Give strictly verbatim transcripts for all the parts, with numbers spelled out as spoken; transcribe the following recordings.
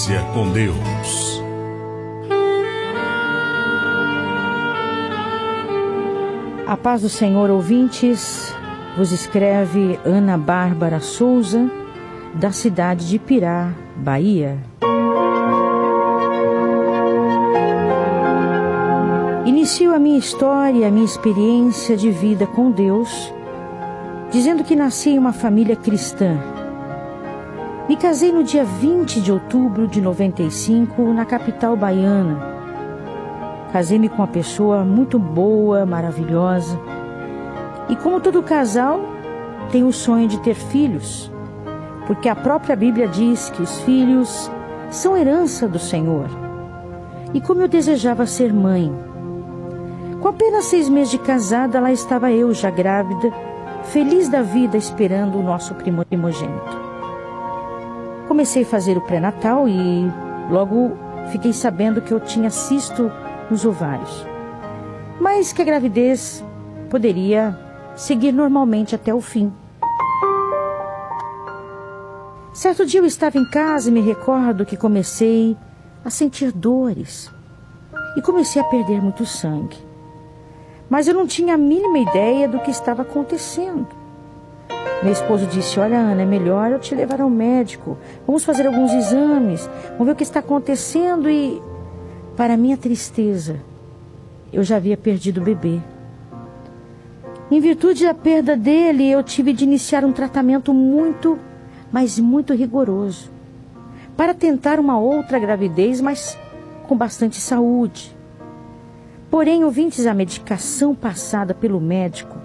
Experiência com Deus. A paz do Senhor, ouvintes, vos escreve Ana Bárbara Souza, da cidade de Pirá, Bahia. Inicio a minha história, a minha experiência de vida com Deus, dizendo que nasci em uma família cristã. Me casei no dia vinte de outubro de noventa e cinco, na capital baiana. Casei-me com uma pessoa muito boa, maravilhosa. E como todo casal, tenho o sonho de ter filhos, porque a própria Bíblia diz que os filhos são herança do Senhor. E como eu desejava ser mãe. Com apenas seis meses de casada, lá estava eu, já grávida, feliz da vida, esperando o nosso primogênito. Comecei a fazer o pré-natal e logo fiquei sabendo que eu tinha cisto nos ovários, mas que a gravidez poderia seguir normalmente até o fim. Certo dia eu estava em casa e me recordo que comecei a sentir dores e comecei a perder muito sangue. Mas eu não tinha a mínima ideia do que estava acontecendo. Meu esposo disse: olha, Ana, é melhor eu te levar ao médico. Vamos fazer alguns exames, vamos ver o que está acontecendo. E, para minha tristeza, eu já havia perdido o bebê. Em virtude da perda dele, eu tive de iniciar um tratamento muito, mas muito rigoroso, para tentar uma outra gravidez, mas com bastante saúde. Porém, ouvintes, a medicação passada pelo médico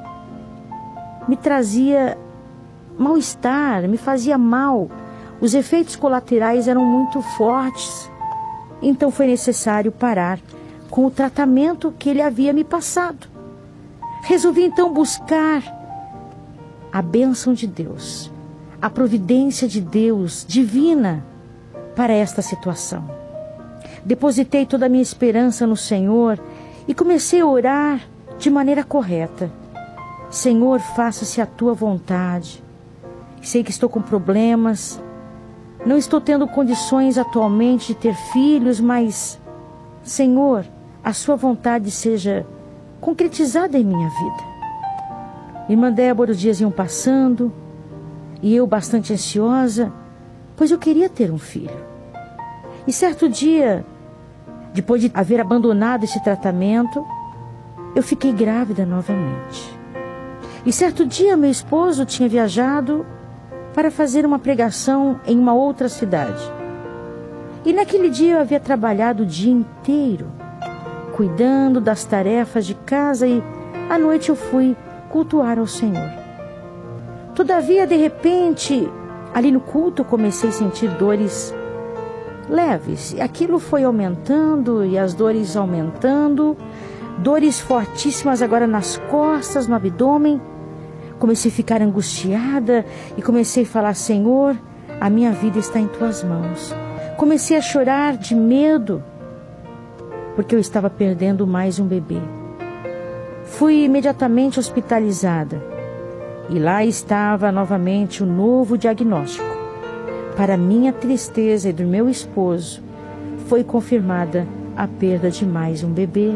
me trazia mal-estar, me fazia mal. Os efeitos colaterais eram muito fortes. Então foi necessário parar com o tratamento que ele havia me passado. Resolvi então buscar a bênção de Deus, a providência de Deus divina para esta situação. Depositei toda a minha esperança no Senhor e comecei a orar de maneira correta. Senhor, faça-se a tua vontade. Sei que estou com problemas, não estou tendo condições atualmente de ter filhos, mas, Senhor, a sua vontade seja concretizada em minha vida. Irmã Débora, os dias iam passando e eu bastante ansiosa, pois eu queria ter um filho. E certo dia, depois de haver abandonado esse tratamento, eu fiquei grávida novamente. E certo dia meu esposo tinha viajado para fazer uma pregação em uma outra cidade. E naquele dia eu havia trabalhado o dia inteiro, cuidando das tarefas de casa, e à noite eu fui cultuar ao Senhor. Todavia, de repente, ali no culto comecei a sentir dores leves. E aquilo foi aumentando e as dores aumentando, dores fortíssimas agora nas costas, no abdômen. Comecei a ficar angustiada e comecei a falar: Senhor, a minha vida está em tuas mãos. Comecei a chorar de medo, porque eu estava perdendo mais um bebê. Fui imediatamente hospitalizada e lá estava novamente o novo diagnóstico. Para minha tristeza e do meu esposo, foi confirmada a perda de mais um bebê.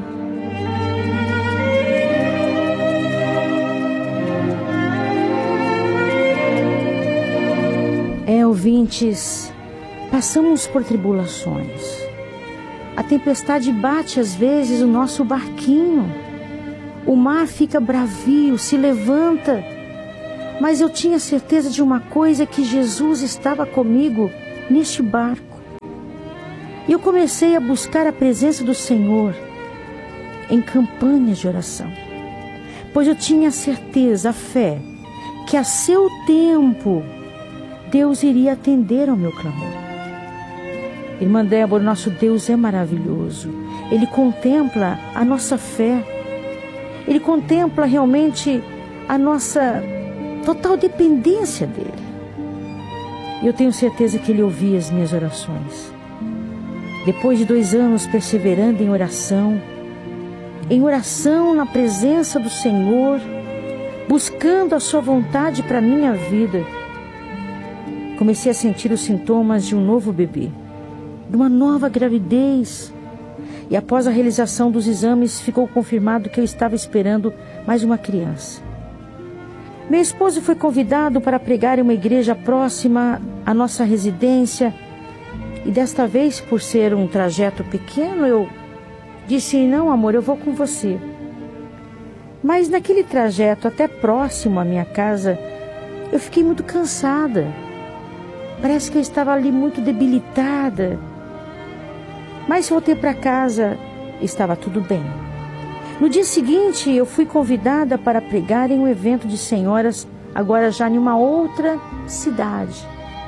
É, ouvintes, passamos por tribulações. A tempestade bate às vezes o nosso barquinho. O mar fica bravio, se levanta. Mas eu tinha certeza de uma coisa, que Jesus estava comigo neste barco. E eu comecei a buscar a presença do Senhor em campanhas de oração. Pois eu tinha certeza, a fé, que a seu tempo Deus iria atender ao meu clamor. Irmã Débora, nosso Deus é maravilhoso. Ele contempla a nossa fé. Ele contempla realmente a nossa total dependência dele. E eu tenho certeza que ele ouvia as minhas orações. Depois de dois anos perseverando em oração, em oração na presença do Senhor, buscando a sua vontade para a minha vida, comecei a sentir os sintomas de um novo bebê. de uma nova gravidez. E após a realização dos exames, ficou confirmado que eu estava esperando mais uma criança. Meu esposo foi convidado para pregar em uma igreja próxima à nossa residência. E desta vez, por ser um trajeto pequeno, eu disse: não, amor, eu vou com você. Mas naquele trajeto até próximo à minha casa, eu fiquei muito cansada. Parece que eu estava ali muito debilitada. Mas voltei para casa, estava tudo bem. No dia seguinte, eu fui convidada para pregar em um evento de senhoras, agora já em uma outra cidade.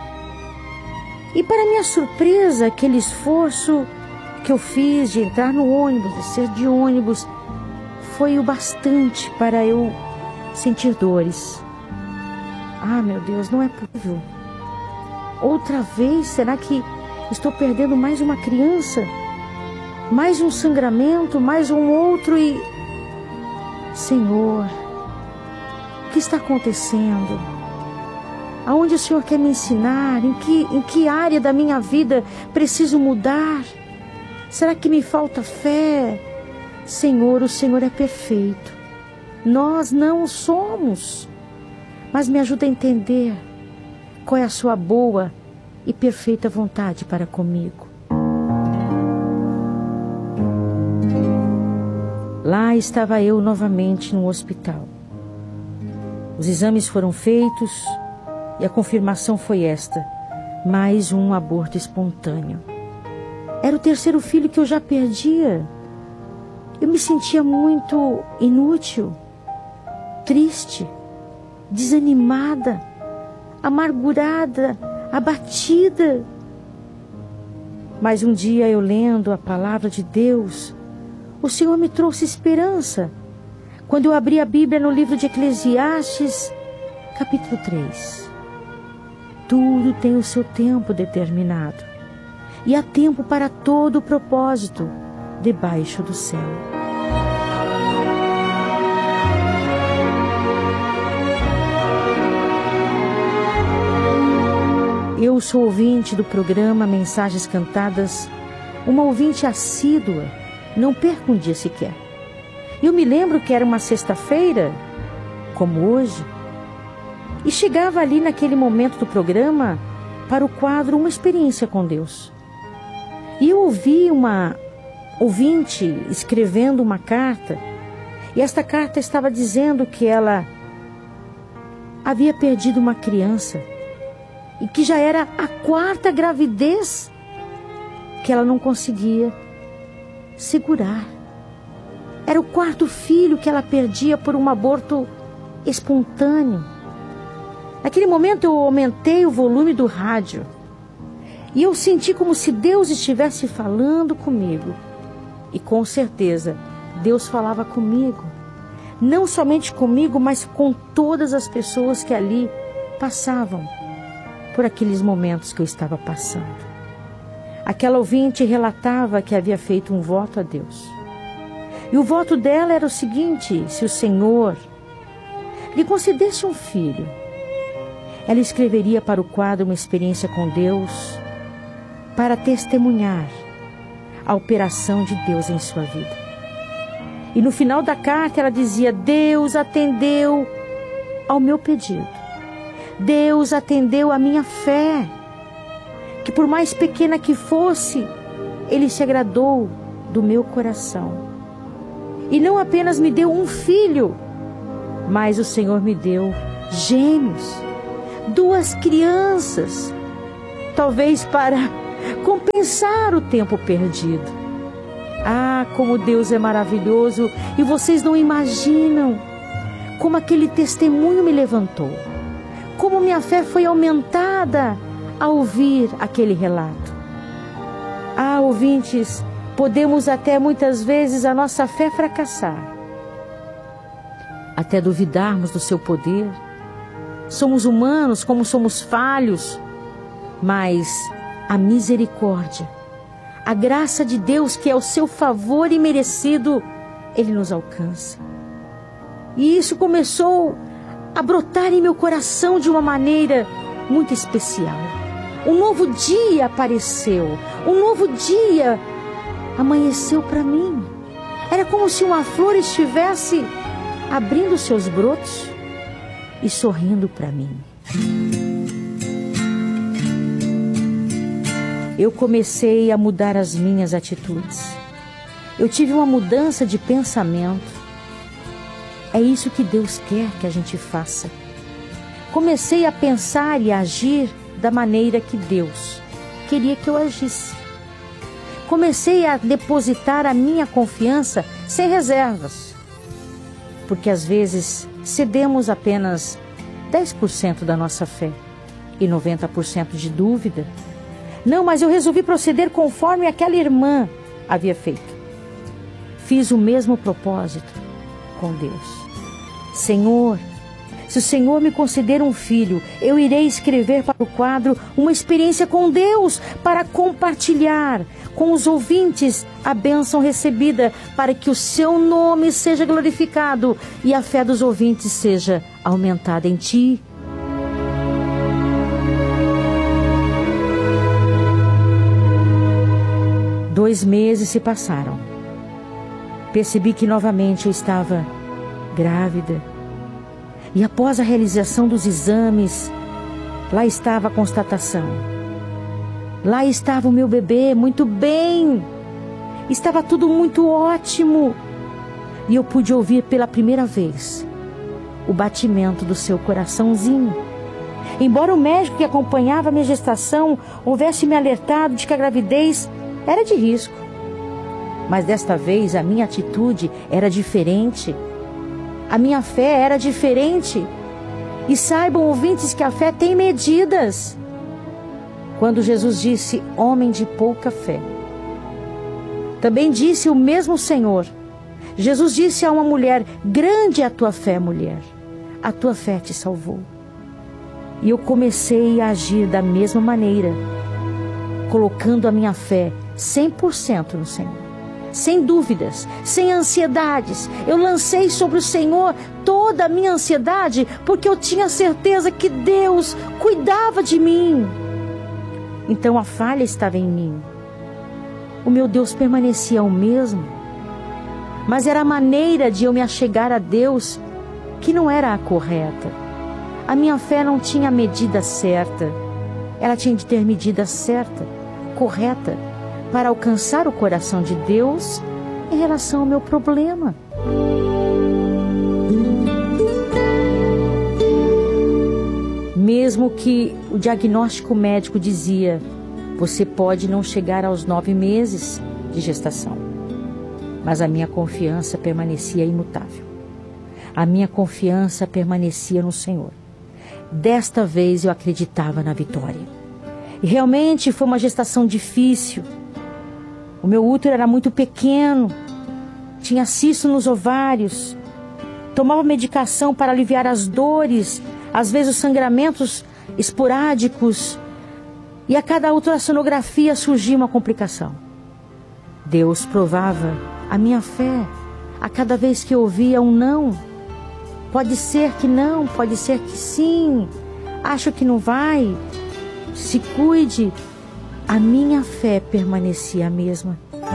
E para minha surpresa, aquele esforço que eu fiz de entrar no ônibus, descer de ônibus, foi o bastante para eu sentir dores. Ah, meu Deus, não é possível. Outra vez, será que estou perdendo mais uma criança? Mais um sangramento, mais um outro e... Senhor, o que está acontecendo? Aonde o Senhor quer me ensinar? Em que, em que área da minha vida preciso mudar? Será que me falta fé? Senhor, o Senhor é perfeito. Nós não o somos. Mas me ajuda a entender qual é a sua boa e perfeita vontade para comigo. Lá estava eu novamente no hospital. Os exames foram feitos e a confirmação foi esta: mais um aborto espontâneo. Era o terceiro filho que eu já perdia. Eu me sentia muito inútil, triste, desanimada, amargurada, abatida. Mas um dia, eu lendo a palavra de Deus, o Senhor me trouxe esperança. Quando eu abri a Bíblia no livro de Eclesiastes, capítulo três. Tudo tem o seu tempo determinado, e há tempo para todo o propósito debaixo do céu. Eu sou ouvinte do programa Mensagens Cantadas, uma ouvinte assídua, não perco um dia sequer. Eu me lembro que era uma sexta-feira, como hoje, e chegava ali naquele momento do programa para o quadro Uma Experiência com Deus. E eu ouvi uma ouvinte escrevendo uma carta, e esta carta estava dizendo que ela havia perdido uma criança, e que já era a quarta gravidez que ela não conseguia segurar. Era o quarto filho que ela perdia por um aborto espontâneo. Naquele momento eu aumentei o volume do rádio e eu senti como se Deus estivesse falando comigo. E com certeza Deus falava comigo. Não somente comigo, mas com todas as pessoas que ali passavam por aqueles momentos que eu estava passando. Aquela ouvinte relatava que havia feito um voto a Deus. E o voto dela era o seguinte: se o Senhor lhe concedesse um filho, ela escreveria para o quadro Uma Experiência com Deus, para testemunhar a operação de Deus em sua vida. E no final da carta ela dizia: Deus atendeu ao meu pedido. Deus atendeu a minha fé, que por mais pequena que fosse, Ele se agradou do meu coração. E não apenas me deu um filho, mas o Senhor me deu gêmeos, duas crianças, talvez para compensar o tempo perdido. Ah, como Deus é maravilhoso, e vocês não imaginam como aquele testemunho me levantou. Como minha fé foi aumentada ao ouvir aquele relato. Ah, ouvintes, podemos até muitas vezes a nossa fé fracassar, até duvidarmos do seu poder. Somos humanos, como somos falhos, mas a misericórdia, a graça de Deus, que é o seu favor imerecido, Ele nos alcança. E isso começou a brotar em meu coração de uma maneira muito especial. Um novo dia apareceu. Um novo dia amanheceu para mim. Era como se uma flor estivesse abrindo seus brotos e sorrindo para mim. Eu comecei a mudar as minhas atitudes. Eu tive uma mudança de pensamento. É isso que Deus quer que a gente faça. Comecei a pensar e agir da maneira que Deus queria que eu agisse. Comecei a depositar a minha confiança sem reservas. Porque às vezes cedemos apenas dez por cento da nossa fé e noventa por cento de dúvida. Não, mas eu resolvi proceder conforme aquela irmã havia feito. Fiz o mesmo propósito com Deus. Senhor, se o Senhor me conceder um filho, eu irei escrever para o quadro uma experiência com Deus para compartilhar com os ouvintes a bênção recebida, para que o seu nome seja glorificado e a fé dos ouvintes seja aumentada em ti. Dois meses se passaram. Percebi que novamente eu estava grávida. E após a realização dos exames, lá estava a constatação. Lá estava o meu bebê, muito bem. Estava tudo muito ótimo. E eu pude ouvir pela primeira vez o batimento do seu coraçãozinho. Embora o médico que acompanhava a minha gestação houvesse me alertado de que a gravidez era de risco. Mas desta vez a minha atitude era diferente. A minha fé era diferente. E saibam, ouvintes, que a fé tem medidas. Quando Jesus disse, homem de pouca fé, também disse o mesmo Senhor. Jesus disse a uma mulher, grande é a tua fé, mulher. A tua fé te salvou. E eu comecei a agir da mesma maneira, colocando a minha fé cem por cento no Senhor. Sem dúvidas, sem ansiedades. Eu lancei sobre o Senhor toda a minha ansiedade, porque eu tinha certeza que Deus cuidava de mim. Então a falha estava em mim. O meu Deus permanecia o mesmo, mas era a maneira de eu me achegar a Deus que não era a correta. A minha fé não tinha a medida certa. Ela tinha de ter medida certa, correta, para alcançar o coração de Deus em relação ao meu problema. Mesmo que o diagnóstico médico dizia, você pode não chegar aos nove meses de gestação. Mas a minha confiança permanecia imutável. A minha confiança permanecia no Senhor. Desta vez eu acreditava na vitória. E realmente foi uma gestação difícil. O meu útero era muito pequeno, tinha cisto nos ovários, tomava medicação para aliviar as dores, às vezes os sangramentos esporádicos, e a cada ultrassonografia surgia uma complicação. Deus provava a minha fé a cada vez que eu ouvia um não. Pode ser que não, pode ser que sim, acho que não vai, se cuide. A minha fé permanecia a mesma.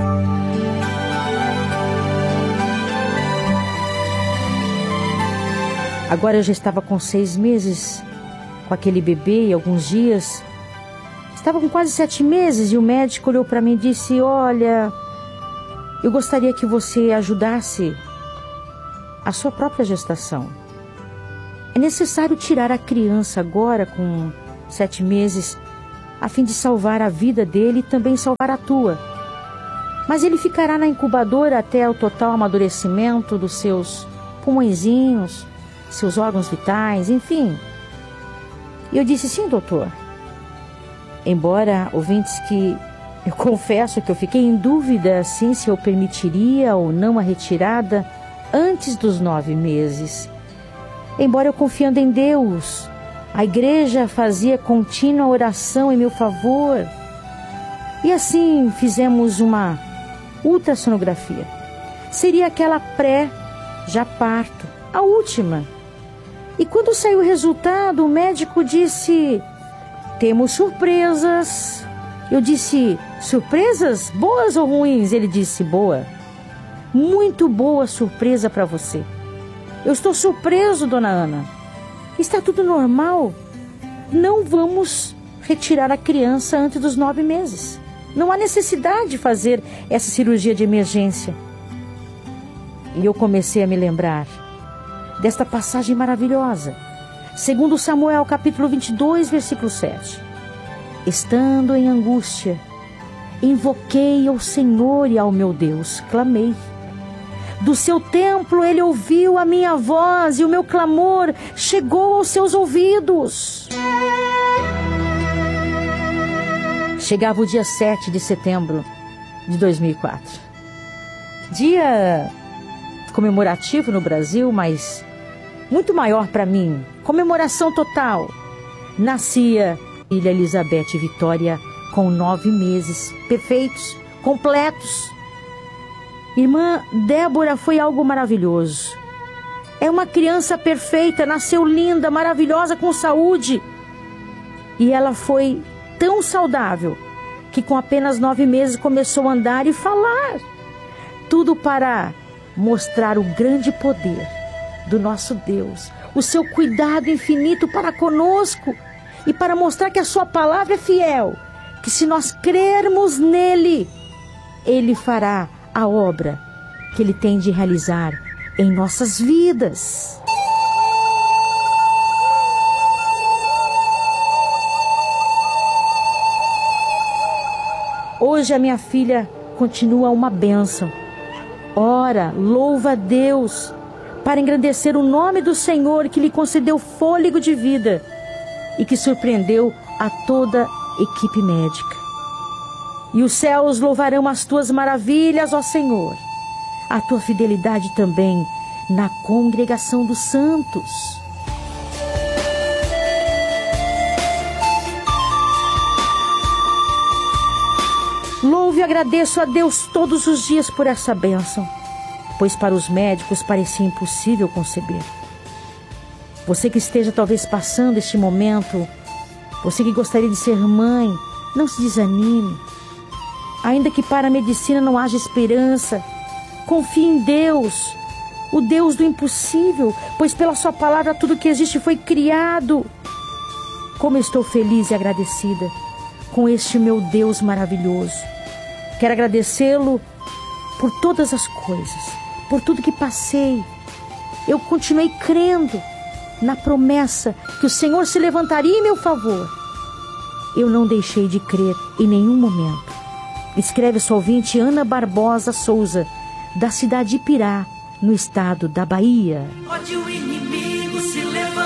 Agora eu já estava com seis meses com aquele bebê e alguns dias. Estava com quase sete meses e o médico olhou para mim e disse, olha, eu gostaria que você ajudasse a sua própria gestação. É necessário tirar a criança agora com sete meses a fim de salvar a vida dele e também salvar a tua. Mas ele ficará na incubadora até o total amadurecimento dos seus pulmõezinhos, seus órgãos vitais, enfim. E eu disse, sim, doutor. Embora, ouvintes, que eu confesso que eu fiquei em dúvida, assim, se eu permitiria ou não a retirada antes dos nove meses. Embora eu confiando em Deus, a igreja fazia contínua oração em meu favor. E assim fizemos uma ultrassonografia. Seria aquela pré, já parto, a última. E quando saiu o resultado, o médico disse, temos surpresas. Eu disse, surpresas boas ou ruins? Ele disse, boa. Muito boa surpresa para você. Eu estou surpreso, dona Ana. Está tudo normal. Não vamos retirar a criança antes dos nove meses. Não há necessidade de fazer essa cirurgia de emergência. E eu comecei a me lembrar desta passagem maravilhosa. Segundo Samuel, capítulo vinte e dois, versículo sete. Estando em angústia, invoquei ao Senhor e ao meu Deus, clamei. Do seu templo ele ouviu a minha voz e o meu clamor chegou aos seus ouvidos. Chegava o dia sete de setembro de dois mil e quatro. Dia comemorativo no Brasil, mas muito maior para mim. Comemoração total. Nascia filha Elizabeth Vitória com nove meses perfeitos, completos. Irmã Débora foi algo maravilhoso. É uma criança perfeita, nasceu linda, maravilhosa, com saúde. E ela foi tão saudável que com apenas nove meses começou a andar e falar. Tudo para mostrar o grande poder do nosso Deus, o seu cuidado infinito para conosco e para mostrar que a sua palavra é fiel, que se nós crermos nele, ele fará a obra que ele tem de realizar em nossas vidas. Hoje a minha filha continua uma bênção. Ora, louva a Deus para engrandecer o nome do Senhor que lhe concedeu fôlego de vida e que surpreendeu a toda a equipe médica. E os céus louvarão as tuas maravilhas, ó Senhor, a tua fidelidade também na congregação dos santos. Louvo e agradeço a Deus todos os dias por essa bênção, pois para os médicos parecia impossível conceber. Você que esteja talvez passando este momento, você que gostaria de ser mãe, não se desanime. Ainda que para a medicina não haja esperança, confie em Deus, o Deus do impossível, pois pela sua palavra tudo que existe foi criado. Como eu estou feliz e agradecida com este meu Deus maravilhoso. Quero agradecê-lo por todas as coisas, por tudo que passei. Eu continuei crendo na promessa que o Senhor se levantaria em meu favor. Eu não deixei de crer em nenhum momento. Escreve sua ouvinte Ana Barbosa Souza, da cidade de Pirá, no estado da Bahia. Pode o inimigo se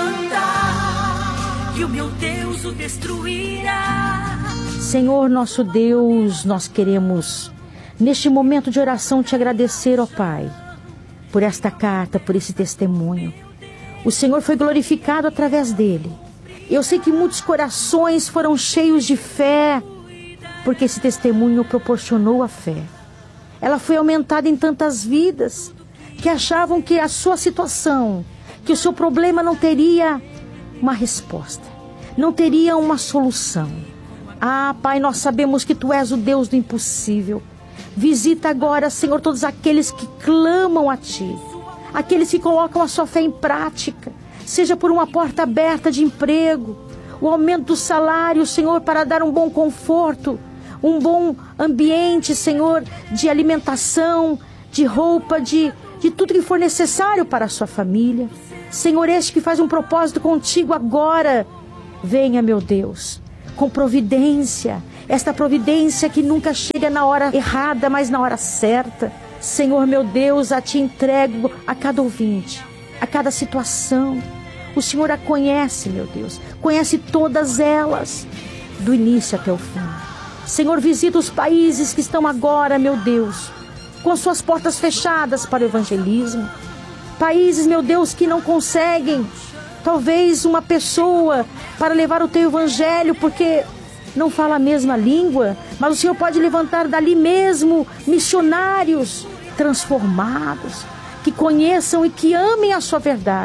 levantar, que o meu Deus o destruirá. Senhor nosso Deus, nós queremos, neste momento de oração, te agradecer, ó Pai, por esta carta, por esse testemunho. O Senhor foi glorificado através dele. Eu sei que muitos corações foram cheios de fé, porque esse testemunho proporcionou a fé. Ela foi aumentada em tantas vidas que achavam que a sua situação, que o seu problema não teria uma resposta, não teria uma solução. Ah, Pai, nós sabemos que Tu és o Deus do impossível. Visita agora, Senhor, todos aqueles que clamam a Ti, aqueles que colocam a sua fé em prática, seja por uma porta aberta de emprego, o aumento do salário, Senhor, para dar um bom conforto, um bom ambiente, Senhor, de alimentação, de roupa, de, de tudo que for necessário para a sua família. Senhor, este que faz um propósito contigo agora, venha, meu Deus, com providência, esta providência que nunca chega na hora errada, mas na hora certa. Senhor, meu Deus, a Ti entrego a cada ouvinte, a cada situação. O Senhor a conhece, meu Deus, conhece todas elas, do início até o fim. Senhor, visita os países que estão agora, meu Deus, com suas portas fechadas para o evangelismo. Países, meu Deus, que não conseguem, talvez, uma pessoa para levar o Teu evangelho, porque não fala a mesma língua, mas o Senhor pode levantar dali mesmo missionários transformados, que conheçam e que amem a sua verdade,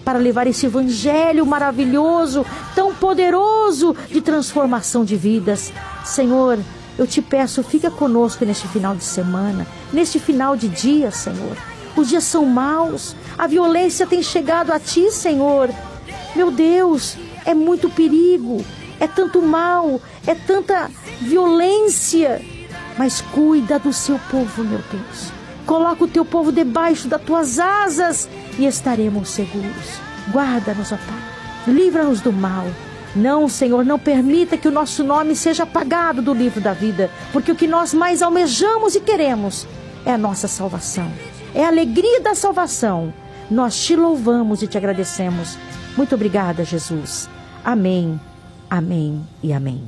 para levar esse evangelho maravilhoso, tão poderoso de transformação de vidas. Senhor, eu te peço, fica conosco neste final de semana, neste final de dia, Senhor. Os dias são maus, a violência tem chegado a ti, Senhor. Meu Deus, é muito perigo, é tanto mal, é tanta violência. Mas cuida do seu povo, meu Deus. Coloca o teu povo debaixo das tuas asas e estaremos seguros. Guarda-nos, ó Pai. Livra-nos do mal. Não, Senhor, não permita que o nosso nome seja apagado do livro da vida, porque o que nós mais almejamos e queremos é a nossa salvação. É a alegria da salvação. Nós te louvamos e te agradecemos. Muito obrigada, Jesus. Amém, amém e amém.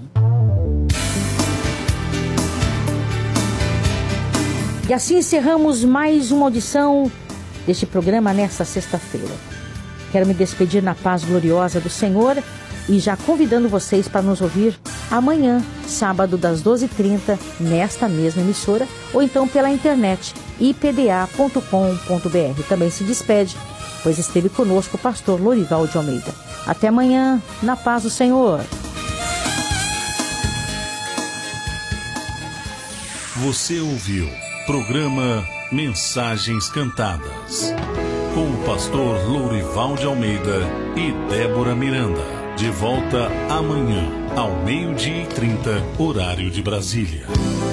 E assim encerramos mais uma audição deste programa nesta sexta-feira. Quero me despedir na paz gloriosa do Senhor e já convidando vocês para nos ouvir amanhã, sábado, das doze e trinta, nesta mesma emissora, ou então pela internet, i p d a ponto com ponto b r. Também se despede, pois esteve conosco o pastor Lorival de Almeida. Até amanhã, na paz do Senhor. Você ouviu programa Mensagens Cantadas, com o pastor Lorival de Almeida e Débora Miranda. De volta amanhã, ao meio-dia e trinta, horário de Brasília.